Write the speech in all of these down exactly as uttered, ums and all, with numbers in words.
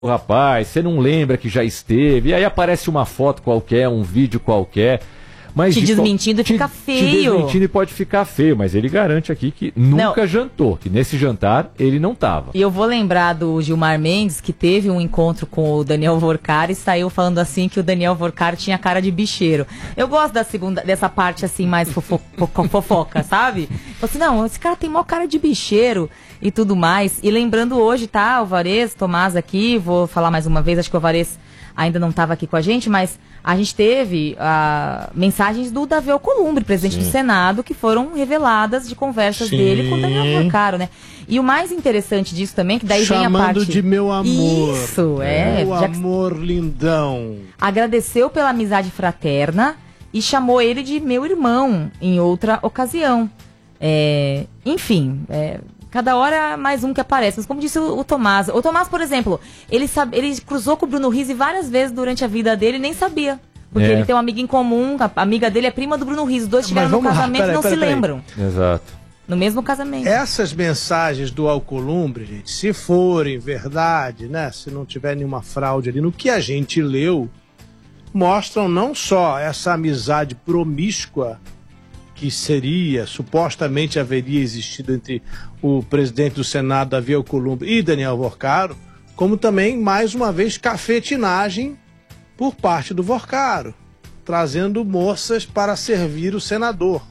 o rapaz, você não lembra que já esteve, e aí aparece uma foto qualquer, um vídeo qualquer. Mas te de desmentindo te, fica feio. Te desmentindo e pode ficar feio, mas ele garante aqui que nunca não. jantou, que nesse jantar ele não estava. E eu vou lembrar do Gilmar Mendes, que teve um encontro com o Daniel Vorcar e saiu falando assim que o Daniel Vorcar tinha cara de bicheiro. Eu gosto da segunda, dessa parte assim, mais fofo, fofoca, sabe? Falei assim, não, esse cara tem maior cara de bicheiro e tudo mais. E lembrando hoje, tá, Alvarez, Tomás aqui, vou falar mais uma vez, acho que o Alvarez ainda não estava aqui com a gente, mas a gente teve uh, mensagens do Davi Alcolumbre, presidente Sim. do Senado, que foram reveladas de conversas Sim. dele com o Daniel Vorcaro, né? E o mais interessante disso também, que daí Chamando vem a parte... de meu amor. Isso, é. Meu amor lindão. Agradeceu pela amizade fraterna e chamou ele de meu irmão em outra ocasião. É, enfim... É, cada hora mais um que aparece. Mas como disse o, o Tomás. O Tomás, por exemplo, ele, sabe, ele cruzou com o Bruno Rizzi várias vezes durante a vida dele e nem sabia. Porque é. ele tem uma amiga em comum, a amiga dele é prima do Bruno Rizzi. Os dois estiveram no casamento e não pera, se pera, lembram. Exato. No mesmo casamento. Essas mensagens do Alcolumbre, gente, se forem verdade, né? Se não tiver nenhuma fraude ali, no que a gente leu, mostram não só essa amizade promíscua que seria, supostamente haveria existido entre o presidente do Senado, Davi Alcolumbre, e Daniel Vorcaro, como também, mais uma vez, cafetinagem por parte do Vorcaro, trazendo moças para servir o senador.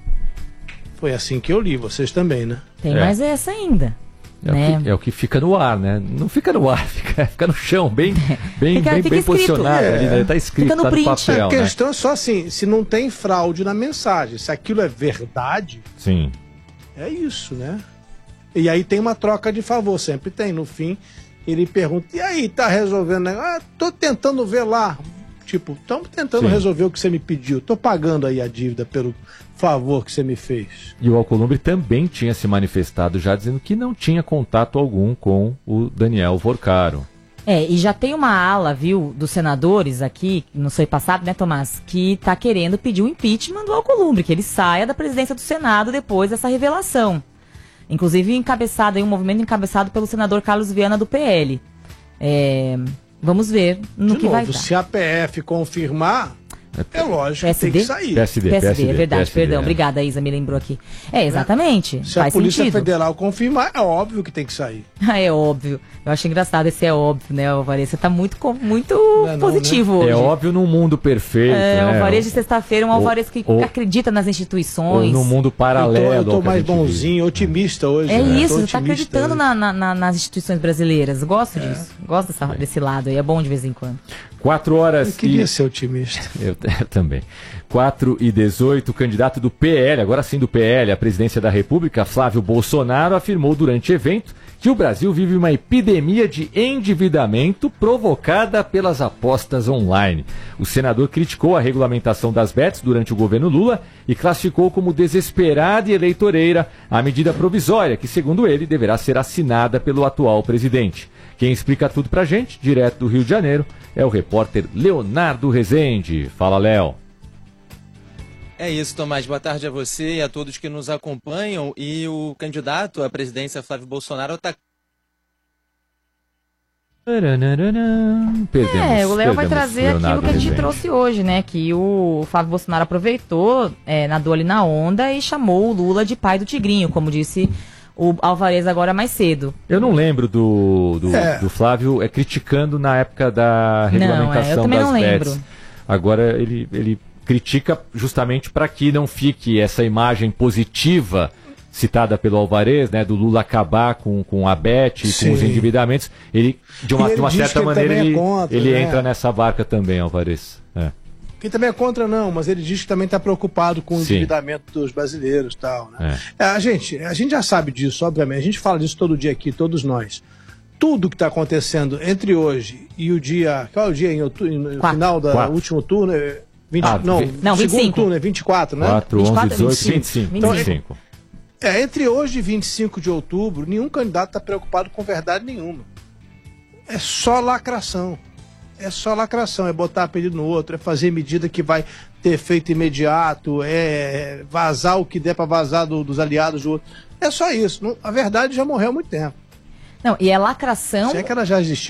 Foi assim que eu li, vocês também, né? Tem é. mais essa ainda. É, né? o que, é o que fica no ar, né? Não fica no ar, fica, fica no chão, bem, bem, fica, bem, fica bem posicionado é. ali, né? Tá escrito, fica no tá print. no papel, A questão né? é só assim, se não tem fraude na mensagem, se aquilo é verdade, Sim. é isso, né? E aí tem uma troca de favor, sempre tem. No fim, ele pergunta, e aí, tá resolvendo? Né? Ah, tô tentando ver lá. Tipo, estamos tentando Sim. resolver o que você me pediu. Tô pagando aí a dívida pelo favor que você me fez. E o Alcolumbre também tinha se manifestado já dizendo que não tinha contato algum com o Daniel Vorcaro. É, e já tem uma ala, viu, dos senadores aqui, não sei passado, né, Tomás, que tá querendo pedir o impeachment do Alcolumbre, que ele saia da presidência do Senado depois dessa revelação. Inclusive encabeçado, aí, um movimento encabeçado pelo senador Carlos Viana do P L. É, vamos ver no De que novo, vai dar. Se a P F confirmar, é lógico P S D? que tem que sair. P S D, P S D, P S D é verdade, P S D, perdão. é. Obrigada, a Isa me lembrou aqui. É, exatamente. Se faz a Polícia sentido. Federal confirmar, é óbvio que tem que sair. Ah, é óbvio. Eu acho engraçado esse é óbvio, né, Alvarez? Você tá muito, muito Não é não, positivo né? hoje. É óbvio num mundo perfeito, É, né? o Alvarez de sexta-feira é um Ou- Alvarez que ou- acredita nas Ou instituições. no mundo paralelo. eu tô, eu tô ao que a mais gente vive. bonzinho, otimista hoje. É né? isso, Tô você tá otimista acreditando hoje. na, na- na- nas instituições brasileiras. Gosto disso. Gosto dessa- desse lado aí. É bom de vez em quando. Quatro horas Eu queria e... ser otimista. Eu, eu também. quatro e dezoito, o candidato do P L, agora sim do P L, à presidência da República, Flávio Bolsonaro, afirmou durante evento que o Brasil vive uma epidemia de endividamento provocada pelas apostas online. O senador criticou a regulamentação das bets durante o governo Lula e classificou como desesperada e eleitoreira a medida provisória, que, segundo ele, deverá ser assinada pelo atual presidente. Quem explica tudo pra gente, direto do Rio de Janeiro, é o repórter Leonardo Rezende. Fala, Léo. É isso, Tomás. Boa tarde a você e a todos que nos acompanham. E o candidato à presidência, Flávio Bolsonaro, está... Perdemos, É, o Léo vai perdemos trazer Leonardo aquilo que a gente Rezende. trouxe hoje, né? Que o Flávio Bolsonaro aproveitou, é, nadou ali na onda e chamou o Lula de pai do Tigrinho, como disse o Alvarez agora mais cedo. Eu não lembro do, do, É. do Flávio é, criticando na época da Não, regulamentação é, eu também das não lembro. bets. Agora ele, ele critica justamente para que não fique essa imagem positiva citada pelo Alvarez, né, do Lula acabar com, com a bet e com os Sim. endividamentos. Ele, de uma, E ele de uma diz certa que ele maneira, também é ele, contra, ele né? entra nessa barca também, Alvarez. É. Quem também é contra, não, mas ele diz que também está preocupado com o Sim. endividamento dos brasileiros e tal. Né? É. É, a, gente, a gente já sabe disso, obviamente. A gente fala disso todo dia aqui, todos nós. Tudo que está acontecendo entre hoje e o dia. Qual é o dia em outubro, no Quatro. final do Quatro. último turno? É vinte, Ah, não, vi- Não, vinte e segundo cinco. turno é vinte e quatro, né? quatro, vinte e onze, quatro, dezoito, vinte e cinco. vinte e cinco. Então, vinte e cinco. É, entre hoje e vinte e cinco de outubro, nenhum candidato está preocupado com verdade nenhuma. É só lacração. É só lacração, é botar pedido no outro, é fazer medida que vai ter efeito imediato, é vazar o que der para vazar do- dos aliados do outro. É só isso. Não- a verdade já morreu há muito tempo. Não, e é lacração. Se é que ela já existiu.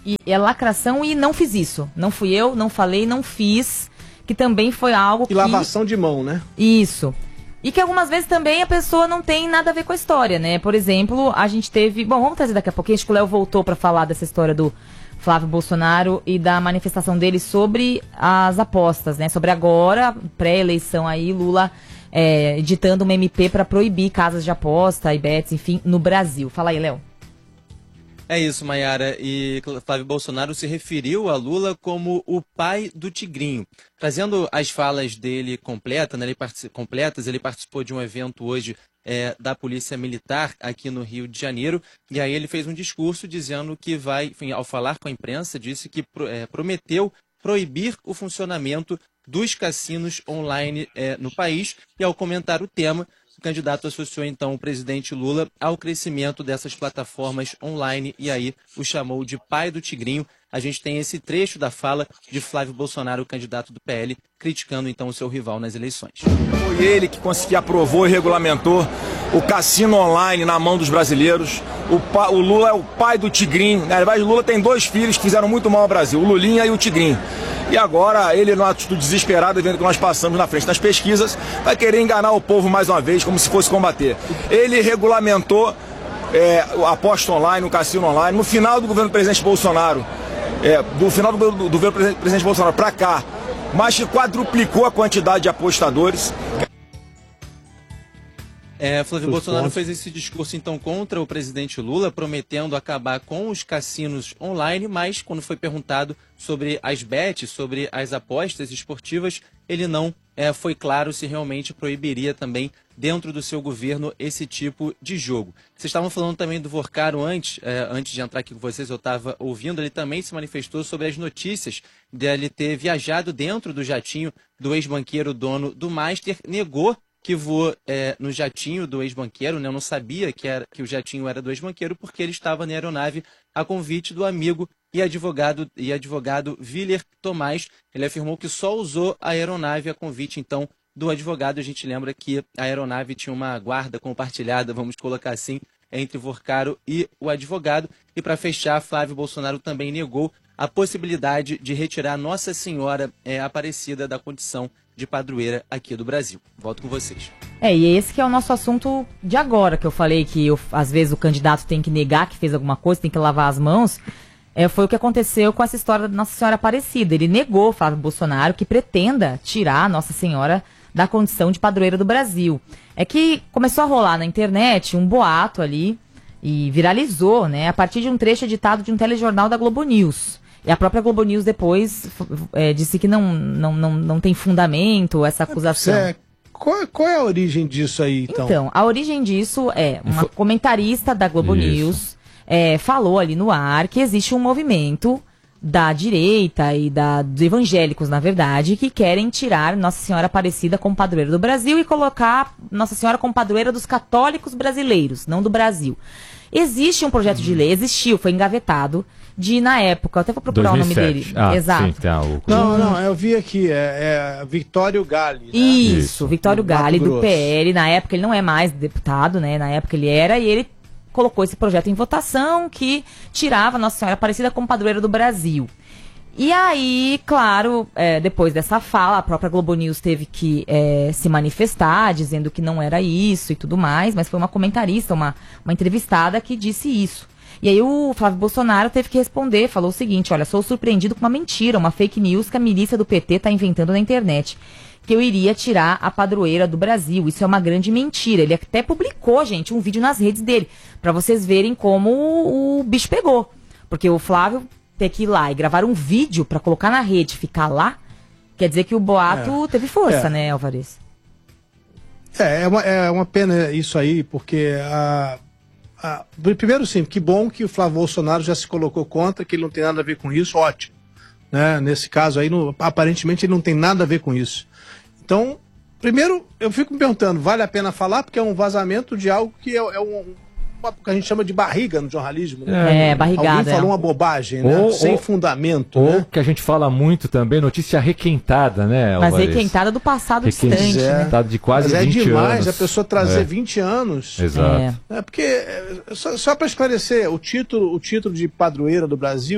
e é lacração e não fiz isso. Não fui eu, não falei, não fiz, que também foi algo e que... E lavação de mão, né? Isso. E que algumas vezes também a pessoa não tem nada a ver com a história, né? Por exemplo, a gente teve... Bom, vamos trazer daqui a pouquinho, acho que o Léo voltou para falar dessa história do Flávio Bolsonaro e da manifestação dele sobre as apostas, né? Sobre agora, pré-eleição aí, Lula é, editando uma M P para proibir casas de aposta e bets, enfim, no Brasil. Fala aí, Léo. É isso, Mayara. E Flávio Bolsonaro se referiu a Lula como o pai do Tigrinho. Trazendo as falas dele completa, né, ele completas, ele participou de um evento hoje é, da Polícia Militar aqui no Rio de Janeiro, e aí ele fez um discurso dizendo que vai, enfim, ao falar com a imprensa, disse que é, prometeu proibir o funcionamento dos cassinos online é, no país, e ao comentar o tema, o candidato associou então o presidente Lula ao crescimento dessas plataformas online e aí o chamou de pai do Tigrinho. A gente tem esse trecho da fala de Flávio Bolsonaro, o candidato do P L, criticando então o seu rival nas eleições. Foi ele que conseguiu, aprovou e regulamentou o cassino online na mão dos brasileiros. O, pa, o Lula é o pai do Tigrinho. Na verdade, o Lula tem dois filhos que fizeram muito mal ao Brasil, o Lulinha e o Tigrinho. E agora, ele, numa atitude desesperada, vendo que nós passamos na frente das pesquisas, vai querer enganar o povo mais uma vez, como se fosse combater. Ele regulamentou é, a aposta online, o cassino online. No final do governo do presidente Bolsonaro, é, do final do, do, do governo do presidente Bolsonaro para cá, mais que quadruplicou a quantidade de apostadores. É, Flávio Bolsonaro fez esse discurso então contra o presidente Lula, prometendo acabar com os cassinos online, mas quando foi perguntado sobre as bets, sobre as apostas esportivas, ele não é, foi claro se realmente proibiria também dentro do seu governo esse tipo de jogo. Vocês estavam falando também do Vorcaro antes, é, antes de entrar aqui com vocês, eu estava ouvindo, ele também se manifestou sobre as notícias dele ter viajado dentro do jatinho do ex-banqueiro dono do Master, negou que voou é, no jatinho do ex-banqueiro, né? Eu não sabia que, era, que o jatinho era do ex-banqueiro porque ele estava na aeronave a convite do amigo e advogado, e advogado Willer Tomás. Ele afirmou que só usou a aeronave a convite, então, do advogado. A gente lembra que a aeronave tinha uma guarda compartilhada, vamos colocar assim, entre Vorcaro e o advogado. E para fechar, Flávio Bolsonaro também negou a possibilidade de retirar Nossa Senhora é, Aparecida da condição de padroeira aqui do Brasil. Volto com vocês. É, e esse que é o nosso assunto de agora, que eu falei que eu, às vezes o candidato tem que negar que fez alguma coisa, tem que lavar as mãos. É, foi o que aconteceu com essa história da Nossa Senhora Aparecida. Ele negou, Flávio Bolsonaro, que pretenda tirar a Nossa Senhora da condição de padroeira do Brasil. É que começou a rolar na internet um boato ali e viralizou, né, a partir de um trecho editado de um telejornal da Globo News. E a própria Globo News depois é, disse que não, não, não, não tem fundamento essa acusação. É, qual, qual é a origem disso aí, então? Então, a origem disso é uma comentarista da Globo Isso. News é, falou ali no ar que existe um movimento da direita e da, dos evangélicos, na verdade, que querem tirar Nossa Senhora Aparecida como padroeira do Brasil e colocar Nossa Senhora como padroeira dos católicos brasileiros, não do Brasil. Existe um projeto hum. de lei, existiu, foi engavetado, de, na época, eu até vou procurar dois mil e sete. O nome dele. Ah, Exato. Sim, tá, o... Não, não, eu vi aqui, é, é Victório Galli. Né? Isso, Isso, Victório Galli, do P L. Na época ele não é mais deputado, né? Na época ele era, e ele colocou esse projeto em votação que tirava Nossa Senhora Aparecida como padroeira do Brasil. E aí, claro, é, depois dessa fala, a própria Globo News teve que é, se manifestar, dizendo que não era isso e tudo mais, mas foi uma comentarista, uma, uma entrevistada que disse isso. E aí o Flávio Bolsonaro teve que responder, falou o seguinte: olha, sou surpreendido com uma mentira, uma fake news que a milícia do P T está inventando na internet, que eu iria tirar a padroeira do Brasil. Isso é uma grande mentira. Ele até publicou, gente, um vídeo nas redes dele, para vocês verem como o, o bicho pegou. Porque o Flávio ter que ir lá e gravar um vídeo para colocar na rede, ficar lá, quer dizer que o boato é. teve força, é. né, Alvarez? É, é uma, é uma pena isso aí, porque a... Ah, primeiro sim, que bom que o Flávio Bolsonaro já se colocou contra, que ele não tem nada a ver com isso, ótimo, né? Nesse caso aí, no, aparentemente ele não tem nada a ver com isso. Então, primeiro, eu fico me perguntando, vale a pena falar? Porque é um vazamento de algo que é, é um, uma, que a gente chama de barriga no jornalismo, né? É, barrigada. Alguém falou é. uma bobagem, né? Ou, Sem ou, fundamento, ou né? que a gente fala muito também, notícia requentada, né, Mas Alvarez? requentada do passado Requentada distante, é. né? Requentada de quase Mas é vinte demais anos. a pessoa trazer é. vinte anos. Exato. É. É porque, só, só para esclarecer, o título, o título de padroeira do Brasil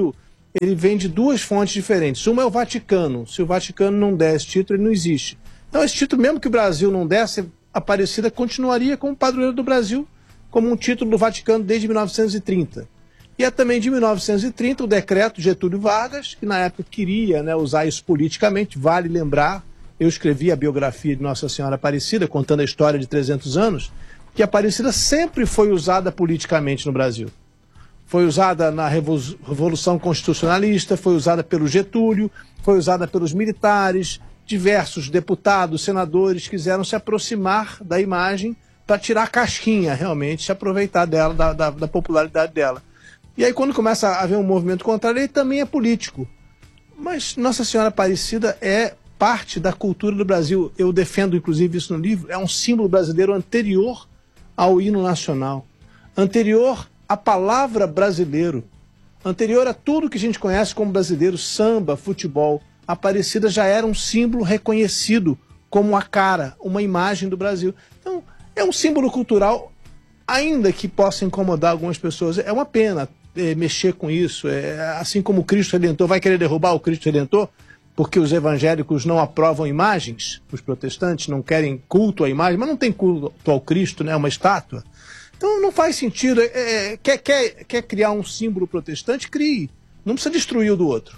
ele vem de duas fontes diferentes. Uma é o Vaticano. Se o Vaticano não der esse título, ele não existe. Então, esse título, mesmo que o Brasil não desse, a Aparecida continuaria como padroeira do Brasil, como um título do Vaticano desde mil novecentos e trinta. E é também de mil novecentos e trinta o decreto Getúlio Vargas, que na época queria, né, usar isso politicamente. Vale lembrar, eu escrevi a biografia de Nossa Senhora Aparecida, contando a história de trezentos anos, que a Aparecida sempre foi usada politicamente no Brasil. Foi usada na Revolução Constitucionalista, foi usada pelo Getúlio, foi usada pelos militares, diversos deputados, senadores quiseram se aproximar da imagem para tirar a casquinha, realmente, se aproveitar dela, da, da, da popularidade dela. E aí, quando começa a haver um movimento contrário, ele também é político. Mas Nossa Senhora Aparecida é parte da cultura do Brasil. Eu defendo, inclusive, isso no livro. É um símbolo brasileiro anterior ao hino nacional, anterior à palavra brasileiro, anterior a tudo que a gente conhece como brasileiro, samba, futebol. A Aparecida já era um símbolo reconhecido como a cara, uma imagem do Brasil. Então, é um símbolo cultural, ainda que possa incomodar algumas pessoas. É uma pena é, mexer com isso. É, assim como o Cristo Redentor vai querer derrubar o Cristo Redentor, porque os evangélicos não aprovam imagens, os protestantes não querem culto à imagem, mas não tem culto ao Cristo, né? Uma estátua. Então não faz sentido. É, quer, quer, quer criar um símbolo protestante? Crie. Não precisa destruir o do outro.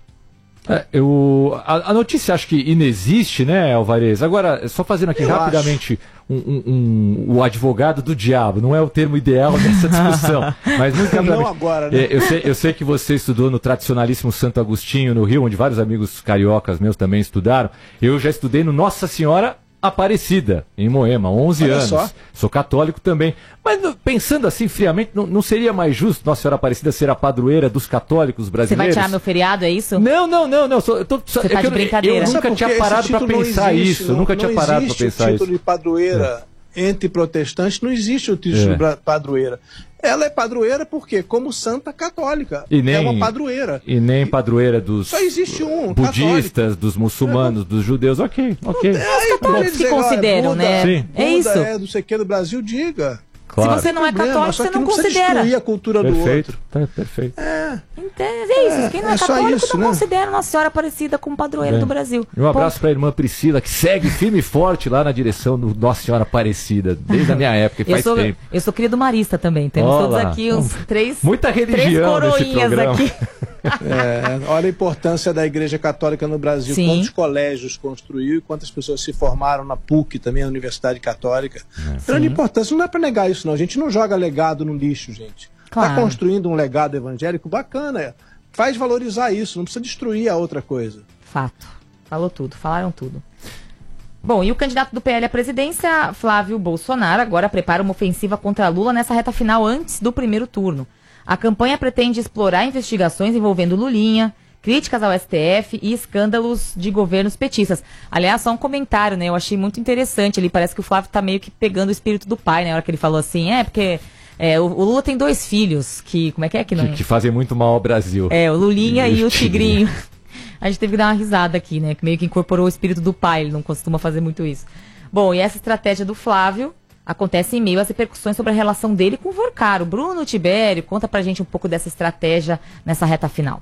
É, eu, a, a notícia acho que inexiste, né, Alvarez? Agora, só fazendo aqui eu rapidamente um, um, um, o advogado do diabo, não é o termo ideal nessa discussão, mas muito rapidamente. Não agora, né? Eu sei, eu sei que você estudou no tradicionalíssimo Santo Agostinho, no Rio, onde vários amigos cariocas meus também estudaram. Eu já estudei no Nossa Senhora Aparecida, em Moema, onze Olha anos. só. Sou católico também. Mas pensando assim friamente, não, não seria mais justo Nossa Senhora Aparecida ser a padroeira dos católicos Você brasileiros? vai tirar meu feriado, é isso? Não, não, não, não. Só, eu tô, só, Você é tá que de eu, brincadeira. eu nunca Sabe por tinha quê? parado Esse para título não pensar existe, isso. não- Nunca tinha não parado para existe pensar o isso. título de padroeira entre protestantes, não existe o título É. de bra- padroeira. Ela é padroeira porque, como santa católica, E nem- é uma padroeira. E nem padroeira dos Só existe um, budistas, dos muçulmanos, dos judeus. Ok, ok. É, católicos que consideram, né? Sim. É isso. É do C Q do Brasil, diga. Claro. Se você não é Problema, católico, só você que não, não precisa considera. destruir a cultura do Perfeito. outro. Tá, perfeito. É. Então, é isso. Quem não é, é só católico isso, não né? considera Nossa Senhora Aparecida como padroeira Bem. do Brasil. E um abraço Ponto. para a irmã Priscila, que segue firme e forte lá na direção do Nossa Senhora Aparecida, desde a minha época, e Eu faz sou, tempo. eu sou cria do Marista também. Temos Olá. todos aqui uns três, Muita três religião nesse coroinhas programa. aqui. É, olha a importância da Igreja Católica no Brasil. Sim. Quantos colégios construiu e quantas pessoas se formaram na P U C, também a Universidade Católica. Grande importância. Não dá para negar isso, não. A gente não joga legado no lixo, gente. Está Claro. construindo um legado evangélico bacana. Faz valorizar isso, não precisa destruir a outra coisa. Fato. Falou tudo, falaram tudo. Bom, e o candidato do P L à presidência, Flávio Bolsonaro, agora prepara uma ofensiva contra Lula nessa reta final antes do primeiro turno. A campanha pretende explorar investigações envolvendo Lulinha, críticas ao S T F e escândalos de governos petistas. Aliás, só um comentário, né? Eu achei muito interessante. Ele parece que o Flávio tá meio que pegando o espírito do pai, né? Na hora que ele falou assim, é, porque é, o, o Lula tem dois filhos, que, como é que é que não... Que, que fazem muito mal ao Brasil. É, o Lulinha e, E o o Tigrinho. A gente teve que dar uma risada aqui, né? Que meio que incorporou o espírito do pai, ele não costuma fazer muito isso. Bom, e essa estratégia do Flávio acontece em meio às repercussões sobre a relação dele com o Vorcaro. Bruno Tibério, conta pra gente um pouco dessa estratégia nessa reta final.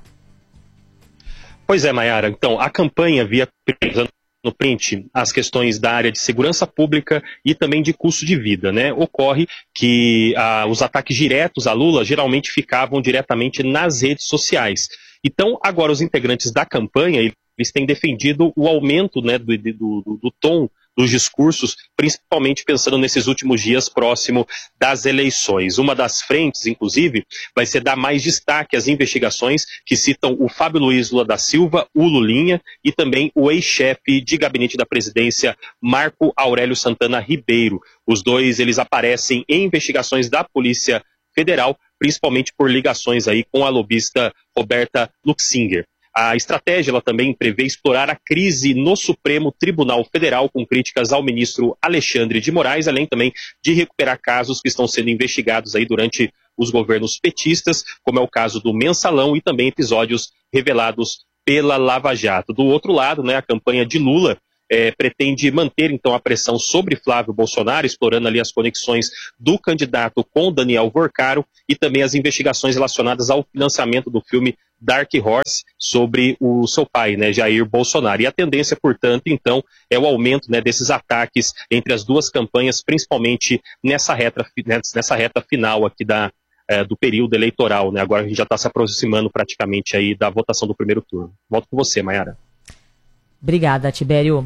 Pois é, Mayara. Então, a campanha via no print as questões da área de segurança pública e também de custo de vida, né? Ocorre que ah, os ataques diretos a Lula geralmente ficavam diretamente nas redes sociais. Então, agora os integrantes da campanha, eles têm defendido o aumento, né, do, do, do tom dos discursos, principalmente pensando nesses últimos dias próximo das eleições. Uma das frentes, inclusive, vai ser dar mais destaque às investigações que citam o Fábio Luiz Lula da Silva, o Lulinha, e também o ex-chefe de gabinete da presidência, Marco Aurélio Santana Ribeiro. Os dois, eles aparecem em investigações da Polícia Federal, principalmente por ligações aí com a lobista Roberta Luxinger. A estratégia ela também prevê explorar a crise no Supremo Tribunal Federal com críticas ao ministro Alexandre de Moraes, além também de recuperar casos que estão sendo investigados aí durante os governos petistas, como é o caso do Mensalão e também episódios revelados pela Lava Jato. Do outro lado, né, a campanha de Lula é, pretende manter então a pressão sobre Flávio Bolsonaro, explorando ali as conexões do candidato com Daniel Vorcaro e também as investigações relacionadas ao financiamento do filme Dark Horse sobre o seu pai, né, Jair Bolsonaro. E a tendência, portanto, então, é o aumento, né, desses ataques entre as duas campanhas, principalmente nessa reta, nessa reta final aqui da, é, do período eleitoral, né? Agora a gente já está se aproximando praticamente aí da votação do primeiro turno. Volto com você, Mayara. Obrigada, Tibério.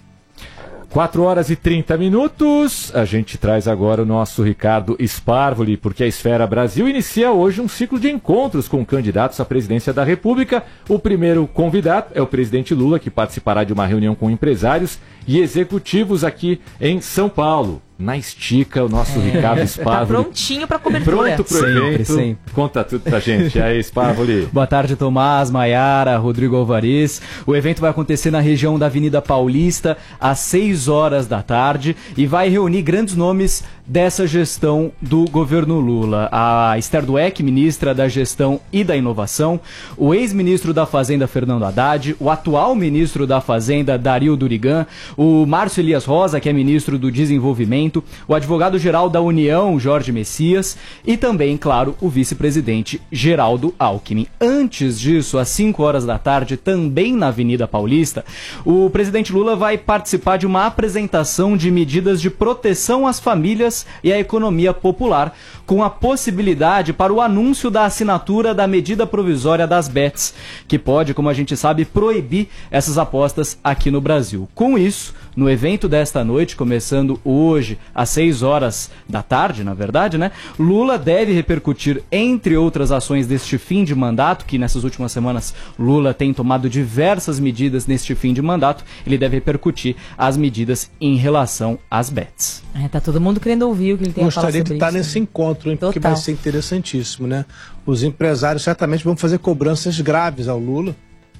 quatro horas e trinta minutos, a gente traz agora o nosso Ricardo Sparvoli, porque a Esfera Brasil inicia hoje um ciclo de encontros com candidatos à presidência da República. O primeiro convidado é o presidente Lula, que participará de uma reunião com empresários e executivos aqui em São Paulo. Na estica, o nosso é. Ricardo Sparvoli. Tá prontinho pra cobertura. Pronto pro sempre, evento. sempre. Conta tudo pra gente. Aí, Sparvoli. Boa tarde, Tomás, Mayara, Rodrigo Alvarez. O evento vai acontecer na região da Avenida Paulista às seis horas da tarde e vai reunir grandes nomes dessa gestão do governo Lula. A Esther Dweck, ministra da Gestão e da Inovação, o ex-ministro da Fazenda, Fernando Haddad, o atual ministro da Fazenda, Dario Durigan, o Márcio Elias Rosa, que é ministro do Desenvolvimento, o advogado-geral da União, Jorge Messias, e também, claro, o vice-presidente Geraldo Alckmin. Antes disso, às cinco horas da tarde, também na Avenida Paulista, o presidente Lula vai participar de uma apresentação de medidas de proteção às famílias e à economia popular, com a possibilidade para o anúncio da assinatura da medida provisória das bets, que pode, como a gente sabe, proibir essas apostas aqui no Brasil. Com isso, no evento desta noite, começando hoje às seis horas da tarde, na verdade, né? Lula deve repercutir, entre outras ações deste fim de mandato, que nessas últimas semanas Lula tem tomado diversas medidas neste fim de mandato, ele deve repercutir as medidas em relação às bets. É, tá todo mundo querendo ouvir o que ele tem a falar sobre isso. Gostaria de estar nesse encontro, hein, porque Total. vai ser interessantíssimo, né? Os empresários certamente vão fazer cobranças graves ao Lula.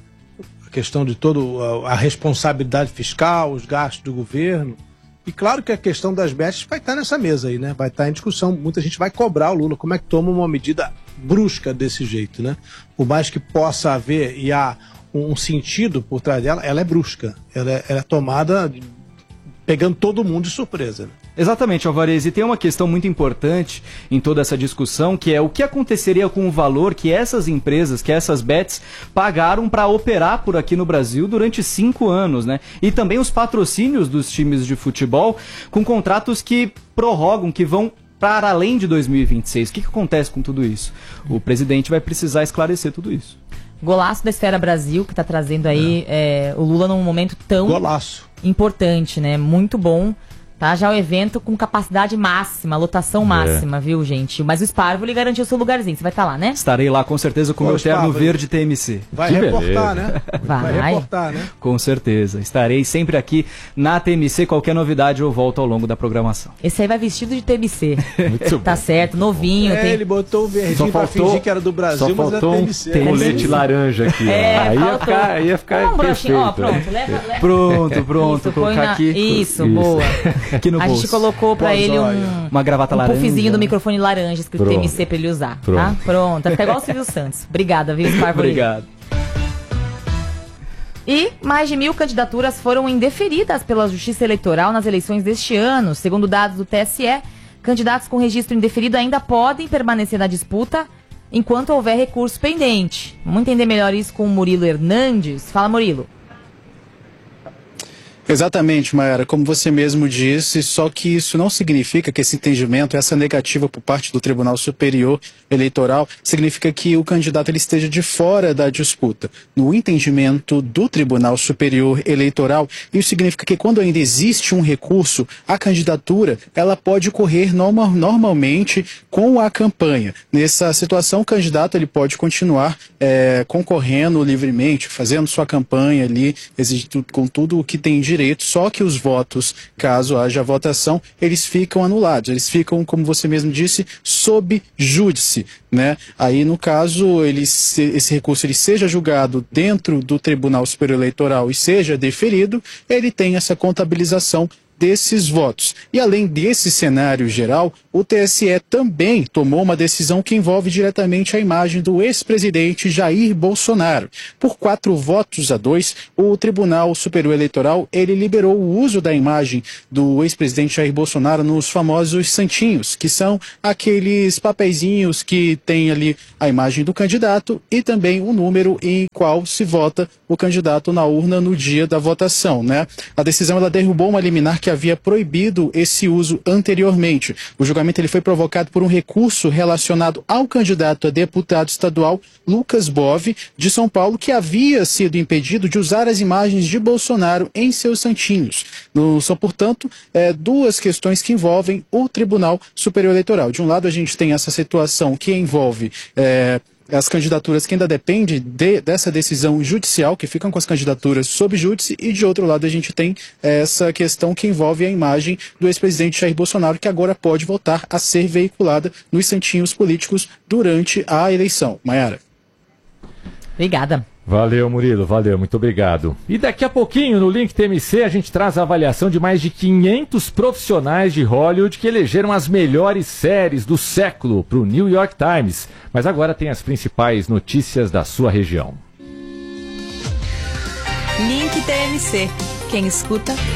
A questão de toda a responsabilidade fiscal, os gastos do governo. E claro que a questão das bets vai estar nessa mesa aí, né? Vai estar em discussão. Muita gente vai cobrar o Lula. Como é que toma uma medida brusca desse jeito, né? Por mais que possa haver e há um sentido por trás dela, ela é brusca. Ela é, ela é tomada pegando todo mundo de surpresa, né? Exatamente, Alvarez, e tem uma questão muito importante em toda essa discussão, que é o que aconteceria com o valor que essas empresas, que essas bets, pagaram para operar por aqui no Brasil durante cinco anos, né? E também os patrocínios dos times de futebol com contratos que prorrogam, que vão para além de dois mil e vinte e seis. O que, que acontece com tudo isso? O presidente vai precisar esclarecer tudo isso. Golaço da Esfera Brasil, que está trazendo aí é. É, o Lula num momento tão Golaço. importante, né? Muito bom. Tá, já o evento com capacidade máxima, lotação máxima, é. viu, gente? Mas o Sparvoli garantiu seu lugarzinho, você vai estar tá lá, né? Estarei lá com certeza com o meu terno verde T M C. Vai que reportar, beleza. né? Vai. vai reportar, né? Com certeza. Estarei sempre aqui na T M C. Qualquer novidade eu volto ao longo da programação. Esse aí vai vestido de T M C. Muito tá bom. certo, novinho. É, tem... ele botou o verdinho Só pra faltou- fingir que era do Brasil, Só mas era faltou T um M C. colete laranja aqui. É, ó. Aí ia faltou. ficar, aí ia ficar um broxinho, ó, perfeito. pronto, leva, leva. Pronto, pronto. Isso, põe colocar na- aqui. Isso, Isso. boa. Aqui no A bolso. gente colocou pra Pós ele olha. um, Uma gravata um laranja. puffzinho do microfone laranja escrito Pronto. T M C pra ele usar, tá? Pronto. Pronto, vai ficar igual o Silvio Santos. Obrigada, viu, Sparvoli? Obrigado. E mais de mil candidaturas foram indeferidas pela Justiça Eleitoral nas eleições deste ano. Segundo dados do T S E, candidatos com registro indeferido ainda podem permanecer na disputa enquanto houver recurso pendente. Vamos entender melhor isso com o Murilo Hernandes. Fala, Murilo. Exatamente, Mayara, como você mesmo disse, só que isso não significa que esse entendimento, essa negativa por parte do Tribunal Superior Eleitoral, significa que o candidato ele esteja de fora da disputa. No entendimento do Tribunal Superior Eleitoral, isso significa que quando ainda existe um recurso, a candidatura ela pode correr norma, normalmente com a campanha. Nessa situação, o candidato ele pode continuar é, concorrendo livremente, fazendo sua campanha ali, exigindo, com tudo o que tem direito. Só que os votos, caso haja votação, eles ficam anulados, eles ficam, como você mesmo disse, sob júdice, né? Aí, no caso, ele, esse recurso ele seja julgado dentro do Tribunal Superior Eleitoral e seja deferido, ele tem essa contabilização desses votos. E além desse cenário geral, o T S E também tomou uma decisão que envolve diretamente a imagem do ex-presidente Jair Bolsonaro. Por quatro votos a dois, o Tribunal Superior Eleitoral ele liberou o uso da imagem do ex-presidente Jair Bolsonaro nos famosos santinhos, que são aqueles papeizinhos que tem ali a imagem do candidato e também o número em qual se vota o candidato na urna no dia da votação, né? A decisão ela derrubou uma liminar que havia proibido esse uso anteriormente. O julgamento ele foi provocado por um recurso relacionado ao candidato a deputado estadual Lucas Bove, de São Paulo, que havia sido impedido de usar as imagens de Bolsonaro em seus santinhos. No, são, portanto, é, duas questões que envolvem o Tribunal Superior Eleitoral. De um lado, a gente tem essa situação que envolve é, as candidaturas que ainda dependem de, dessa decisão judicial, que ficam com as candidaturas sob júdice, e de outro lado a gente tem essa questão que envolve a imagem do ex-presidente Jair Bolsonaro, que agora pode voltar a ser veiculada nos santinhos políticos durante a eleição. Maiara. Obrigada. Valeu, Murilo, valeu, muito obrigado. E daqui a pouquinho, no Link T M C, a gente traz a avaliação de mais de quinhentos profissionais de Hollywood que elegeram as melhores séries do século para o New York Times. Mas agora tem as principais notícias da sua região. Link T M C. Quem escuta,